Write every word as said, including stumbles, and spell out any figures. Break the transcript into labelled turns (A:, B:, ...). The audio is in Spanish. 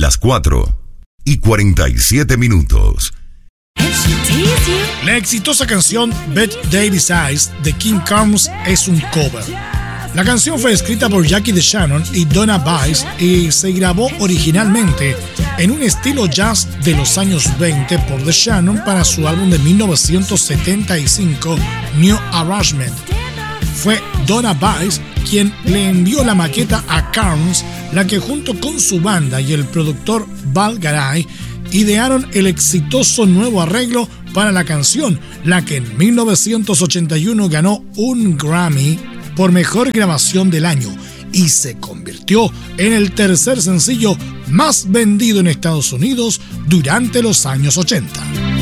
A: las cuatro y cuarenta y siete minutos.
B: La exitosa canción Bette Davis Eyes de King Carnes es un cover. La canción fue escrita por Jackie DeShannon y Donna Bice y se grabó originalmente en un estilo jazz de los años veinte por DeShannon para su álbum de mil novecientos setenta y cinco, New Arrangement. Fue Donna Bice quien le envió la maqueta a Carnes, la que junto con su banda y el productor Val Garay idearon el exitoso nuevo arreglo para la canción, la que en mil novecientos ochenta y uno ganó un Grammy por mejor grabación del año y se convirtió en el tercer sencillo más vendido en Estados Unidos durante los años ochenta.